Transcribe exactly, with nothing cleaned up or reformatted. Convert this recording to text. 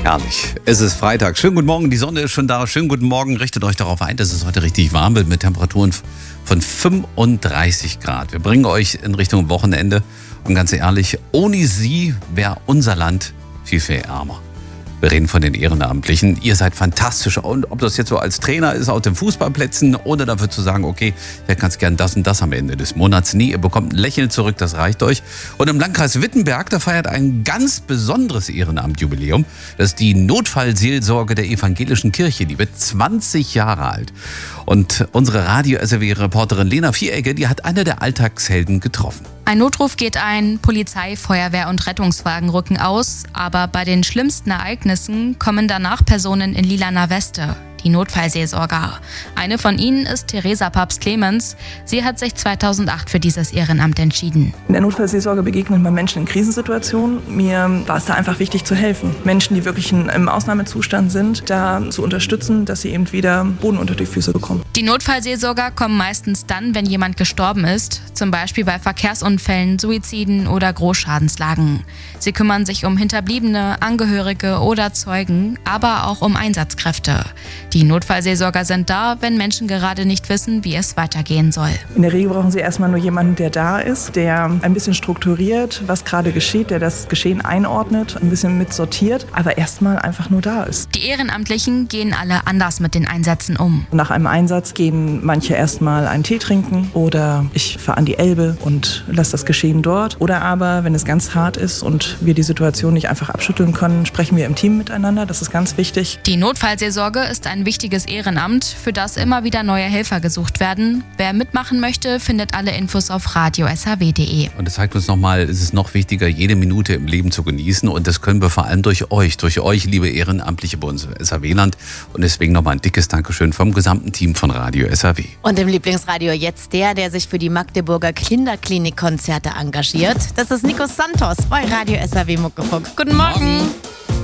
Herrlich. Es ist Freitag. Schönen guten Morgen. Die Sonne ist schon da. Schönen guten Morgen. Richtet euch darauf ein, dass es heute richtig warm wird mit Temperaturen von fünfunddreißig Grad. Wir bringen euch in Richtung Wochenende. Und ganz ehrlich, ohne sie wäre unser Land viel, viel ärmer. Wir reden von den Ehrenamtlichen. Ihr seid fantastisch. Und ob das jetzt so als Trainer ist auf den Fußballplätzen oder dafür zu sagen, okay, ich hätte ganz gern das und das am Ende des Monats. Nee, ihr bekommt ein Lächeln zurück, das reicht euch. Und im Landkreis Wittenberg, da feiert ein ganz besonderes Ehrenamtjubiläum. Das ist die Notfallseelsorge der evangelischen Kirche. Die wird zwanzig Jahre alt. Und unsere Radio-S R W-Reporterin Lena Vierecke, die hat eine der Alltagshelden getroffen. Ein Notruf geht ein, Polizei, Feuerwehr und Rettungswagen rücken aus, aber bei den schlimmsten Ereignissen kommen danach Personen in lilaner Weste, die Notfallseelsorger. Eine von ihnen ist Theresa Papst-Clemens. Sie hat sich zweitausendacht für dieses Ehrenamt entschieden. In der Notfallseelsorge begegnet man Menschen in Krisensituationen. Mir war es da einfach wichtig zu helfen. Menschen, die wirklich im Ausnahmezustand sind, da zu unterstützen, dass sie eben wieder Boden unter die Füße bekommen. Die Notfallseelsorger kommen meistens dann, wenn jemand gestorben ist, zum Beispiel bei Verkehrsunfällen, Suiziden oder Großschadenslagen. Sie kümmern sich um Hinterbliebene, Angehörige oder Zeugen, aber auch um Einsatzkräfte. Die Notfallseelsorger sind da, wenn Menschen gerade nicht wissen, wie es weitergehen soll. In der Regel brauchen sie erstmal nur jemanden, der da ist, der ein bisschen strukturiert, was gerade geschieht, der das Geschehen einordnet, ein bisschen mit sortiert, aber erstmal einfach nur da ist. Die Ehrenamtlichen gehen alle anders mit den Einsätzen um. Nach einem Einsatz gehen manche erstmal einen Tee trinken oder ich fahre an die Elbe und lasse das Geschehen dort. Oder aber, wenn es ganz hart ist und wir die Situation nicht einfach abschütteln können, sprechen wir im Team miteinander. Das ist ganz wichtig. Die Notfallseelsorge ist ein wichtiges Ehrenamt, für das immer wieder neue Helfer gesucht werden. Wer mitmachen möchte, findet alle Infos auf radio s h w punkt d e. Und das zeigt uns nochmal, es ist noch wichtiger, jede Minute im Leben zu genießen. Und das können wir vor allem durch euch, durch euch, liebe Ehrenamtliche bei uns im S H W-Land. Und deswegen nochmal ein dickes Dankeschön vom gesamten Team von Radio S H W. Und im Lieblingsradio jetzt der, der sich für die Magdeburger Kinderklinik-Konzerte engagiert. Das ist Nico Santos bei Radio S H W Muckefuck. Guten Morgen. Morgen.